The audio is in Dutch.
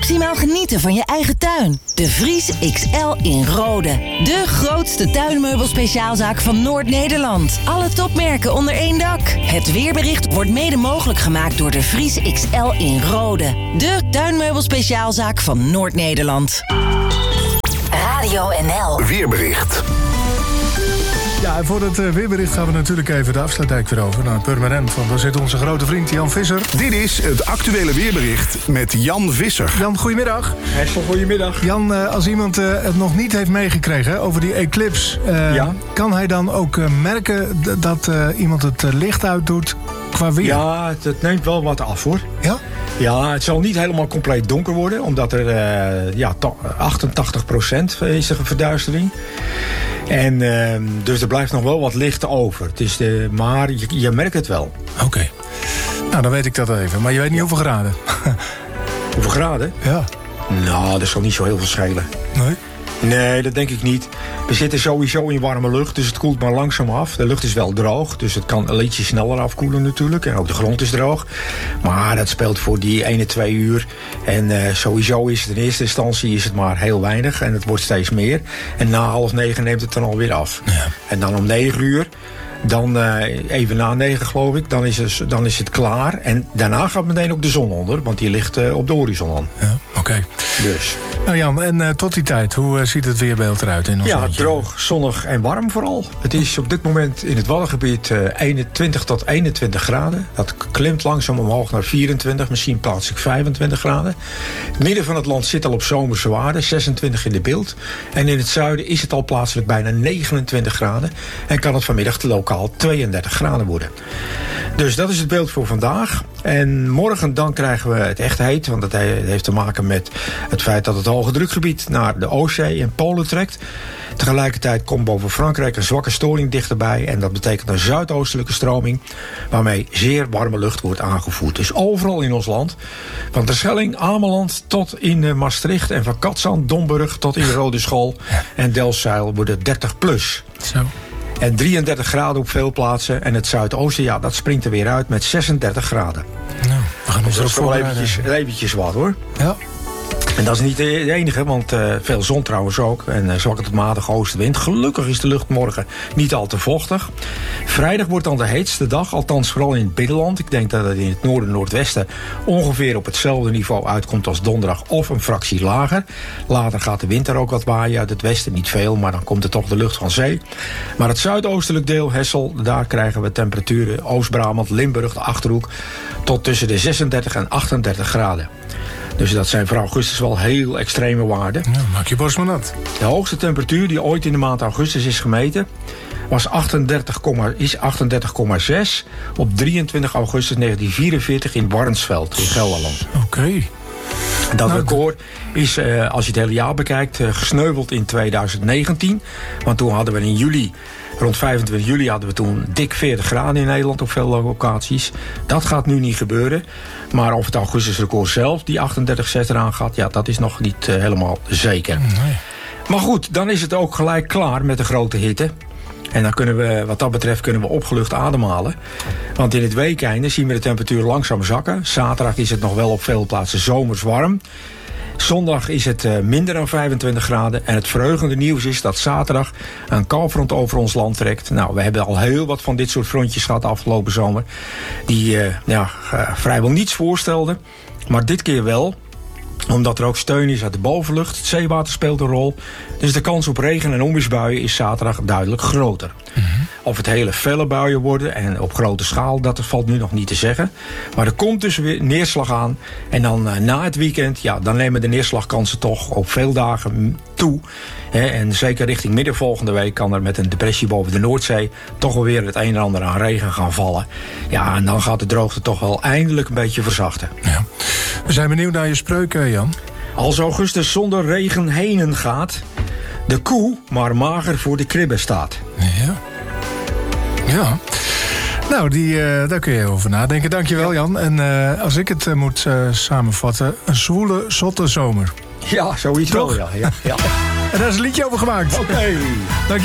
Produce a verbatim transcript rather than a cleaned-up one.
maximaal genieten van je eigen tuin. De Vries X L in Rode. De grootste tuinmeubelspeciaalzaak van Noord-Nederland. Alle topmerken onder één dak. Het weerbericht wordt mede mogelijk gemaakt door de Vries X L in Rode. De tuinmeubelspeciaalzaak van Noord-Nederland. Radio N L. Weerbericht. Ja, en voor het uh, weerbericht gaan we natuurlijk even de afsluitdijk weer over naar Purmerend. Want daar zit onze grote vriend Jan Visser. Dit is het actuele weerbericht met Jan Visser. Jan, goedemiddag. Hessel, goedemiddag. Jan, uh, als iemand uh, het nog niet heeft meegekregen over die eclipse... Uh, ja? kan hij dan ook uh, merken d- dat uh, iemand het uh, licht uitdoet qua weer? Ja, het, het neemt wel wat af, hoor. Ja? Ja, het zal niet helemaal compleet donker worden, omdat er uh, ja, to- achtentachtig procent is de verduistering. En uh, dus er blijft nog wel wat licht over. Het is de, maar je, je merkt het wel. Oké. Okay. Nou, dan weet ik dat even. Maar je weet niet hoeveel graden. Hoeveel graden? Ja. Nou, dat zal niet zo heel veel schelen. Nee? Nee, dat denk ik niet. We zitten sowieso in warme lucht, dus het koelt maar langzaam af. De lucht is wel droog, dus het kan een ietsje sneller afkoelen natuurlijk. En ook de grond is droog. Maar dat speelt voor die ene, twee uur. En uh, sowieso is het in eerste instantie is het maar heel weinig. En het wordt steeds meer. En na half negen neemt het dan alweer af. Ja. En dan om negen uur... Dan uh, even na negen, geloof ik, dan is, het, dan is het klaar. En daarna gaat meteen ook de zon onder, want die ligt uh, op de horizon aan. Ja, oké. Okay. Dus. Nou Jan, en uh, tot die tijd, hoe uh, ziet het weerbeeld eruit in ons Ja, landje? droog, zonnig en warm vooral. Het is op dit moment in het Waddengebied uh, eenentwintig tot eenentwintig graden. Dat klimt langzaam omhoog naar vierentwintig, misschien plaatselijk vijfentwintig graden. Het midden van het land zit al op zomerse waarde, zesentwintig in de beeld. En in het zuiden is het al plaatselijk bijna negenentwintig graden. En kan het vanmiddag te lokaal tweeëndertig graden worden. Dus dat is het beeld voor vandaag. En morgen dan krijgen we het echt heet. Want het heeft te maken met het feit dat het hoge drukgebied naar de Oostzee en Polen trekt. Tegelijkertijd komt boven Frankrijk een zwakke storing dichterbij. En dat betekent een zuidoostelijke stroming, waarmee zeer warme lucht wordt aangevoerd. Dus overal in ons land. Van Terschelling, Ameland tot in Maastricht. En van Katzand, Domburg tot in Rodeschool en Delfzijl worden dertig plus. Zo. En drieëndertig graden op veel plaatsen. En het zuidoosten, ja, dat springt er weer uit met zesendertig graden. Nou, we gaan ons dus dat is erop wel voorbereiden. eventjes, eventjes wat, hoor. Ja. En dat is niet de enige, want uh, veel zon trouwens ook. En uh, zwakke tot matige oostenwind. Gelukkig is de lucht morgen niet al te vochtig. Vrijdag wordt dan de heetste dag, althans vooral in het binnenland. Ik denk dat het in het noorden en noordwesten ongeveer op hetzelfde niveau uitkomt als donderdag of een fractie lager. Later gaat de wind er ook wat waaien uit het westen, niet veel, maar dan komt er toch de lucht van zee. Maar het zuidoostelijk deel, Hessel, daar krijgen we temperaturen Oost-Brabant, Limburg, de Achterhoek, tot tussen de zesendertig en achtendertig graden. Dus dat zijn voor augustus wel heel extreme waarden. Ja, maak je borst maar nat. De hoogste temperatuur die ooit in de maand augustus is gemeten was achtendertig, is achtendertig komma zes op drieëntwintig augustus negentien vierenveertig in Warnsveld in Gelderland. Oké. Okay. Dat nou, record is, uh, als je het hele jaar bekijkt, uh, gesneuveld in twintig negentien. Want toen hadden we in juli, rond vijfentwintig juli, hadden we toen dik veertig graden in Nederland op veel locaties. Dat gaat nu niet gebeuren. Maar of het augustusrecord zelf, die achtendertig komma zes eraan gaat, ja, dat is nog niet uh, helemaal zeker. Nee. Maar goed, dan is het ook gelijk klaar met de grote hitte. En dan kunnen we, wat dat betreft, kunnen we opgelucht ademhalen. Want in het weekeinde zien we de temperatuur langzaam zakken. Zaterdag is het nog wel op veel plaatsen zomers warm. Zondag is het uh, minder dan vijfentwintig graden. En het verheugende nieuws is dat zaterdag een koufront over ons land trekt. Nou, we hebben al heel wat van dit soort frontjes gehad de afgelopen zomer. Die uh, ja, uh, vrijwel niets voorstelden. Maar dit keer wel. Omdat er ook steun is uit de bovenlucht. Het zeewater speelt een rol. Dus de kans op regen- en onweersbuien is zaterdag duidelijk groter. Mm-hmm. Of het hele felle buien worden en op grote schaal, dat valt nu nog niet te zeggen. Maar er komt dus weer neerslag aan. En dan uh, na het weekend, ja, dan nemen de neerslagkansen toch op veel dagen toe. He, en zeker richting midden volgende week kan er met een depressie boven de Noordzee toch wel weer het een en ander aan regen gaan vallen. Ja, en dan gaat de droogte toch wel eindelijk een beetje verzachten. Ja. We zijn benieuwd naar je spreuk, Jan. Als augustus zonder regen henen gaat, de koe maar mager voor de kribbe staat. Ja. Ja. Nou, die, uh, daar kun je over nadenken. Dankjewel, Jan. En uh, als ik het uh, moet uh, samenvatten, een zwoele, zotte zomer. Ja, zoiets wel, ja. ja, ja. En daar is een liedje over gemaakt. Oké. Okay.